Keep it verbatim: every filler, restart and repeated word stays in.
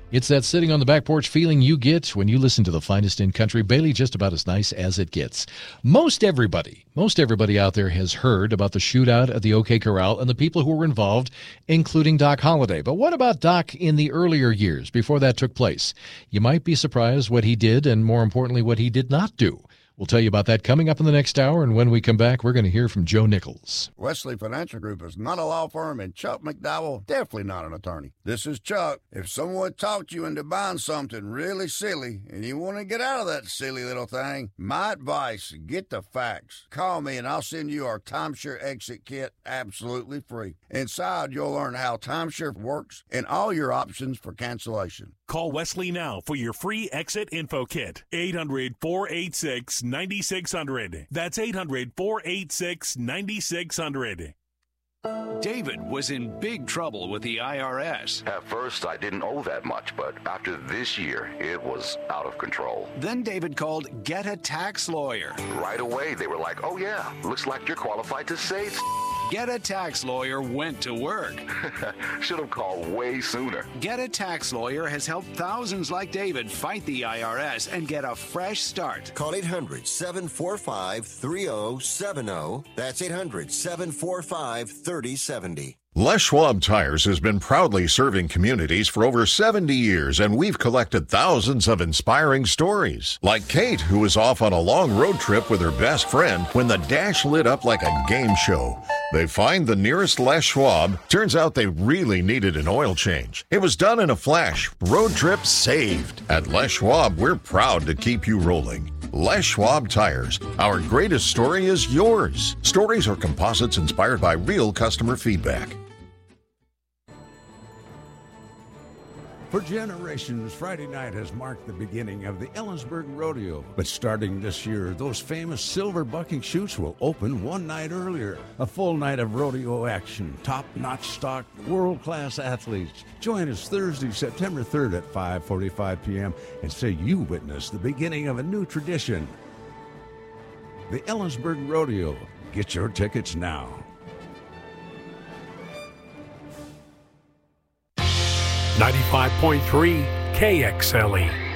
It's that sitting on the back porch feeling you get when you listen to the finest in country. Bailey, just about as nice as it gets. Most everybody, most everybody out there has heard about the shootout at the OK Corral and the people who were involved, including Doc Holliday. But what about Doc in the earlier years before that took place? You might be surprised what he did and, more importantly, what he did not do. We'll tell you about that coming up in the next hour, and when we come back, we're going to hear from Joe Nichols. Wesley Financial Group is not a law firm, and Chuck McDowell, definitely not an attorney. This is Chuck. If someone talked you into buying something really silly, and you want to get out of that silly little thing, my advice, get the facts. Call me, and I'll send you our timeshare exit kit absolutely free. Inside, you'll learn how timeshare works and all your options for cancellation. Call Wesley now for your free exit info kit. eight hundred, four eight six, nine six zero zero. That's eight hundred, four eight six, nine six zero zero. David was in big trouble with the I R S. At first, I didn't owe that much, but after this year, it was out of control. Then David called Get a Tax Lawyer. Right away, they were like, oh yeah, looks like you're qualified to save. Get a Tax Lawyer went to work. Should have called way sooner. Get a Tax Lawyer has helped thousands like David fight the I R S and get a fresh start. Call eight hundred, seven four five, three zero seven zero. That's eight hundred, seven four five, three zero seven zero. Les Schwab Tires has been proudly serving communities for over seventy years, and we've collected thousands of inspiring stories. Like Kate, who was off on a long road trip with her best friend when the dash lit up like a game show. They find the nearest Les Schwab. Turns out they really needed an oil change. It was done in a flash. Road trip saved. At Les Schwab, we're proud to keep you rolling. Les Schwab Tires. Our greatest story is yours. Stories are composites inspired by real customer feedback. For generations, Friday night has marked the beginning of the Ellensburg Rodeo. But starting this year, those famous silver bucking chutes will open one night earlier. A full night of rodeo action, top-notch stock, world-class athletes. Join us Thursday, September third at five forty-five p.m. and say you witnessed the beginning of a new tradition. The Ellensburg Rodeo. Get your tickets now. ninety-five point three K X L E.